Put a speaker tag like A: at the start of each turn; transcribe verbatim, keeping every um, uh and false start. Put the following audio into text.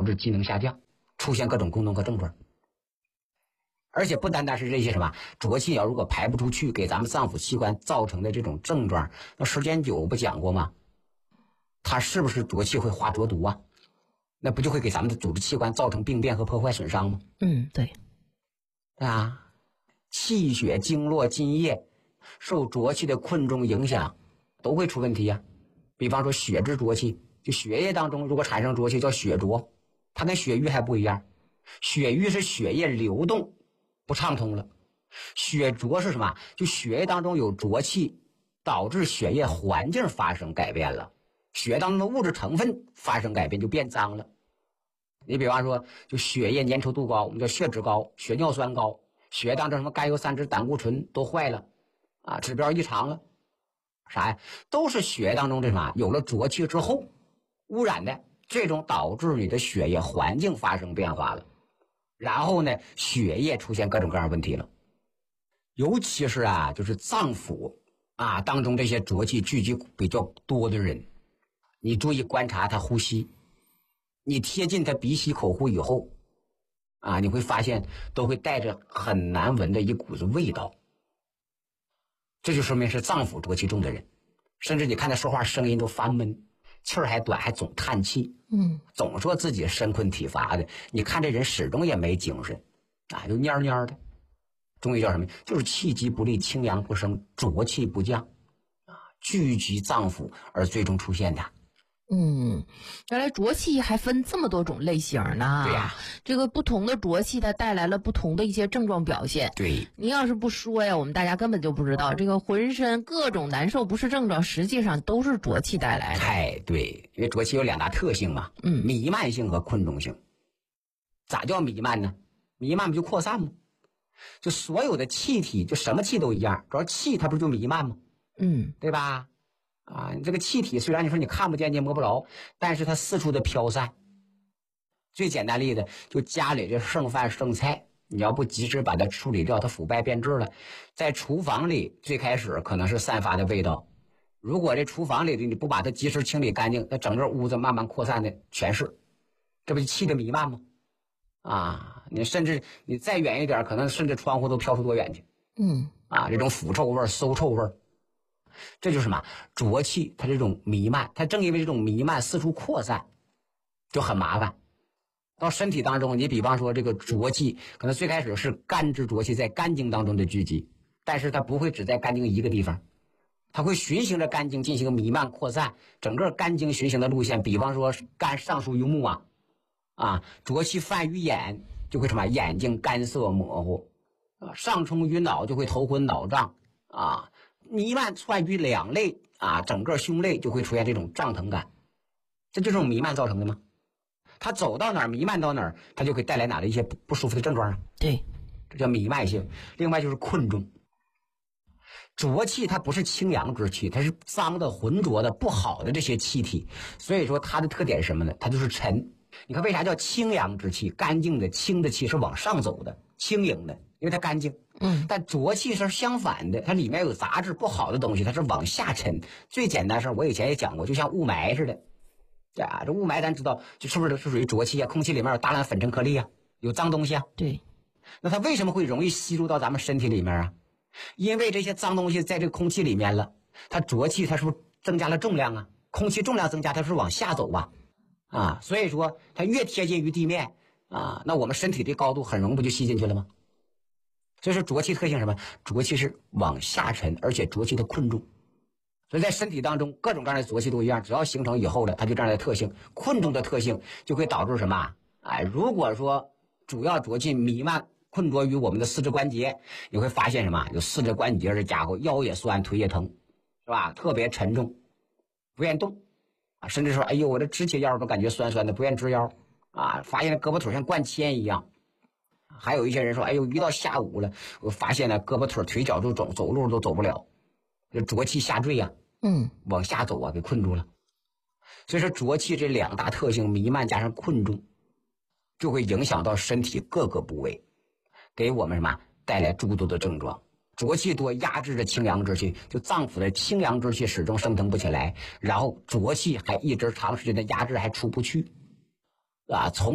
A: 致机能下降，出现各种功能和症状。而且不单单是这些什么浊气要如果排不出去，给咱们脏腑器官造成的这种症状，那时间久不讲过吗？它是不是浊气会化浊毒啊？那不就会给咱们的组织器官造成病变和破坏损伤吗？
B: 嗯，对。
A: 对啊，气血经络津液受浊气的困重影响，都会出问题呀、啊。比方说血滞浊气，就血液当中如果产生浊气叫血浊，它跟血瘀还不一样。血瘀是血液流动不畅通了，血浊是什么？就血液当中有浊气，导致血液环境发生改变了，血液当中的物质成分发生改变，就变脏了。你比方说就血液粘稠度高，我们叫血脂高，血尿酸高，血液当中什么甘油三酯、胆固醇都坏了啊，指标异常了，啥呀？都是血液当中这什么有了浊气之后污染的，这种导致你的血液环境发生变化了，然后呢血液出现各种各样问题了。尤其是啊就是脏腑啊当中这些浊气聚集比较多的人，你注意观察他呼吸，你贴近他鼻息口呼以后啊，你会发现都会带着很难闻的一股子味道，这就说明是脏腑浊气重的人。甚至你看他说话声音都发闷，气儿还短，还总叹气，
B: 嗯，
A: 总说自己身困体乏的，你看这人始终也没精神啊，就蔫蔫的。中医叫什么？就是气机不利，清阳不升，浊气不降啊，聚集脏腑而最终出现的。
B: 嗯，原来浊气还分这么多种类型呢。
A: 对呀、啊，
B: 这个不同的浊气它带来了不同的一些症状表现。
A: 对，
B: 您要是不说呀，我们大家根本就不知道，这个浑身各种难受不适症状实际上都是浊气带来的。
A: 哎，对，因为浊气有两大特性嘛，
B: 嗯，
A: 弥漫性和困重性。咋叫弥漫呢？弥漫不就扩散吗？就所有的气体，就什么气都一样，主要气它不就弥漫吗？
B: 嗯，
A: 对吧？啊，你这个气体虽然你说你看不见，你也摸不着，但是它四处的飘散。最简单例子，就家里这剩饭剩菜，你要不及时把它处理掉，它腐败变质了，在厨房里最开始可能是散发的味道，如果这厨房里的你不把它及时清理干净，那整个屋子慢慢扩散的全是，这不就气的弥漫吗？啊，你甚至你再远一点，可能甚至窗户都飘出多远去。
B: 嗯，
A: 啊，这种腐臭味、馊臭味，这就是什么浊气，它这种弥漫，它正因为这种弥漫四处扩散，就很麻烦。到身体当中，你比方说这个浊气，可能最开始是肝之浊气在肝经当中的聚集，但是它不会只在肝经一个地方，它会循行着肝经进行弥漫扩散，整个肝经循行的路线，比方说肝上疏于目啊，啊，浊气泛于眼，就会什么眼睛干涩模糊，啊，上冲于脑就会头昏脑胀，啊，弥漫窜于两肋啊，整个胸肋就会出现这种胀疼感，这就是这种弥漫造成的吗？它走到哪儿弥漫到哪儿，它就会带来哪的一些不不舒服的症状啊？
B: 对，
A: 这叫弥漫性。另外就是困重，浊气它不是清阳之气，它是脏的、浑浊的、不好的这些气体，所以说它的特点是什么呢？它就是沉。你看为啥叫清阳之气？干净的清的气是往上走的，轻盈的，因为它干净。
B: 嗯，
A: 但浊气是相反的，它里面有杂质不好的东西，它是往下沉。最简单事我以前也讲过，就像雾霾似的。啊，这雾霾咱知道，就是不是是属于浊气啊？空气里面有大量粉尘颗粒啊，有脏东西啊。
B: 对，
A: 那它为什么会容易吸入到咱们身体里面啊？因为这些脏东西在这个空气里面了，它浊气它是不是增加了重量啊？空气重量增加，它是往下走吧？啊，所以说它越贴近于地面啊，那我们身体的高度很容易不就吸进去了吗？所以说浊气特性什么？浊气是往下沉，而且浊气的困重。所以在身体当中各种各样的浊气都一样，只要形成以后了，它就这样的特性，困重的特性就会导致什么？哎，如果说主要浊气弥漫困着于我们的四肢关节，你会发现什么？有四肢关节这家伙腰也酸，腿也疼，是吧？特别沉重，不愿动啊，甚至说哎呦我这直起腰都感觉酸酸的，不愿直腰啊，发现胳膊腿像灌铅一样。还有一些人说哎呦一到下午了，我发现呢胳膊腿腿脚就肿，走路都走不了，这浊气下坠呀、啊。
B: 嗯，
A: 往下走啊，给困住了。所以说浊气这两大特性，弥漫加上困重，就会影响到身体各个部位，给我们什么带来诸多的症状。浊气多压制着清阳之气，就脏腑的清阳之气始终升腾不起来，然后浊气还一直长时间的压制还出不去啊，从